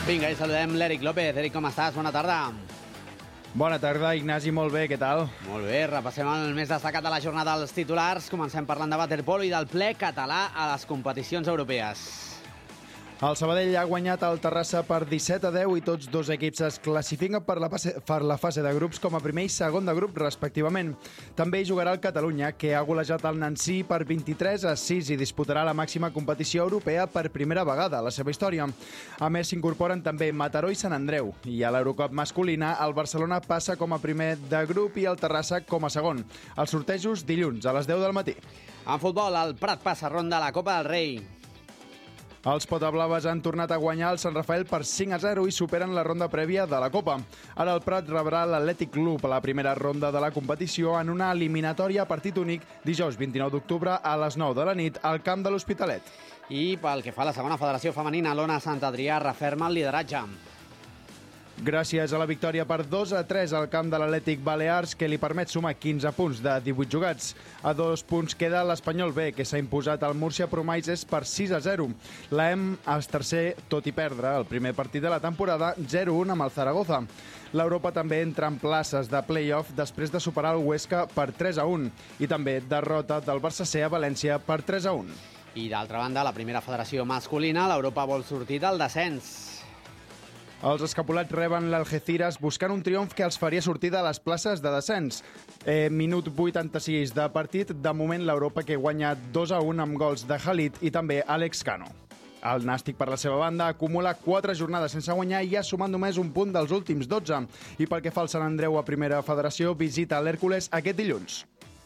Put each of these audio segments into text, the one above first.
Vinga, i saludem l'Eric López. Eric, com estàs? Bona tarda. Bona tarda, Ignasi, molt bé, què tal? Molt bé, repassem el més destacat de la jornada dels titulars. Comencem parlant de waterpolo i del ple català a les competicions europees. El Sabadell ha guanyat el Terrassa per 17-10 i tots dos equips es classifiquen per la fase de grups com a primer i segon de grup, respectivament. També hi jugarà el Catalunya, que ha golejat el Nancy per 23-6 i disputarà la màxima competició europea per primera vegada a la seva història. A més, s'incorporen també Mataró i Sant Andreu. I a l'Eurocup masculina, el Barcelona passa com a primer de grup i el Terrassa com a segon. Els sortejos dilluns a les 10 del matí. En futbol, el Prat passa ronda a la Copa del Rei. Els potablaves han tornat a guanyar el Sant Rafael per 5-0 i superen la ronda prèvia de la Copa. Ara el Prat rebrà l'Atlètic Club a la primera ronda de la competició en una eliminatòria a partit únic dijous 29 d'octubre a les 9 de la nit al camp de l'Hospitalet. I pel que fa a la segona federació femenina, l'Ona Sant Adrià referma el lideratge. Gràcies a la victòria per 2-3 al camp de l'Atlètic Balears, que li permet sumar 15 punts de 18 jugats. A 2 punts queda l'Espanyol B, que s'ha imposat al Múrcia Promises per 6-0. L'EM és tercer, tot i perdre el primer partit de la temporada, 0-1 amb el Zaragoza. L'Europa també entra en places de play-off després de superar el Huesca per 3-1 i també derrota del Barça C a València per 3-1. I d'altra banda, la primera federació masculina, l'Europa vol sortir del descens. Els escapulats reben l'Algeciras buscant un triomf que els faria sortir de les places de descens. Minut 86 de partit, de moment l'Europa que guanya 2-1 amb gols de Khalid i també Alex Cano. El Nàstic, per la seva banda, acumula 4 jornades sense guanyar i ha sumat només un punt dels últims 12. I pel que fa al Sant Andreu a primera federació, visita l'Hèrcules aquest dilluns.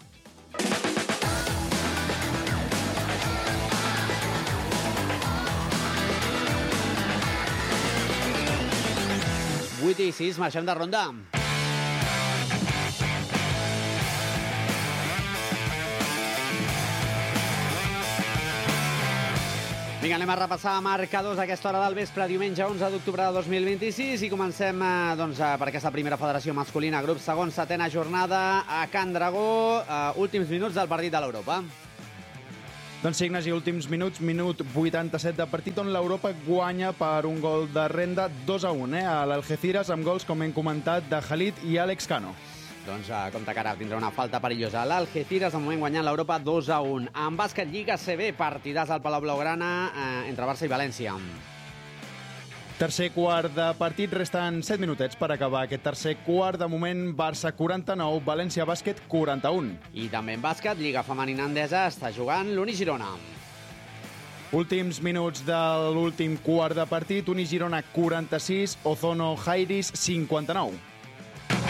I 6, marxem de ronda. Vinga, anem a repassar marcadors a aquesta hora del vespre, diumenge 11 d'octubre de 2026 i comencem per aquesta primera federació masculina, grup segon, setena jornada a Can Dragó, últims minuts del partit de l'Europa. Doncs sí, Ignasi, últims minuts, minut 87 de partit on l'Europa guanya per un gol de renda 2-1 a l'Algeciras amb gols, com hem comentat, de Khalid i Alex Cano. Doncs compte que ara tindrà una falta perillosa. L'Algeciras, de moment, guanyant l'Europa 2-1. En bàsquet, Lliga CB, partidàs al Palau Blaugrana entre Barça i València. Tercer quart de partit, resten 7 minutets per acabar aquest tercer quart. De moment, Barça 49, València Bàsquet 41. I també en bàsquet, Lliga Femenina Endesa, està jugant l'Uni Girona. Últims minuts de l'últim quart de partit, Uni Girona 46, Ozono Jairis 59.